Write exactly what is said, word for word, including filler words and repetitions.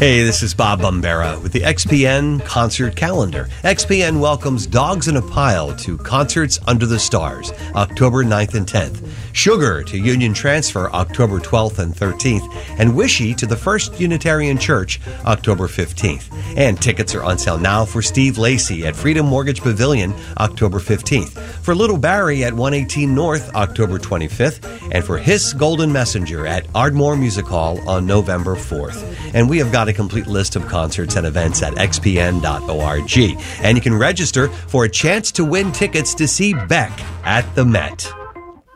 Hey, this is Bob Bombera with the X P N Concert Calendar. X P N welcomes Dogs in a Pile to Concerts Under the Stars, October ninth and tenth. Sugar to Union Transfer, October twelfth and thirteenth. And Wishy to the First Unitarian Church, October fifteenth. And tickets are on sale now for Steve Lacy at Freedom Mortgage Pavilion, October fifteenth. For Little Barry at one eighteen North, October twenty-fifth. And for Hiss Golden Messenger at Ardmore Music Hall on November fourth. And we have got a complete list of concerts and events at x p n dot org. And you can register for a chance to win tickets to see Beck at the Met.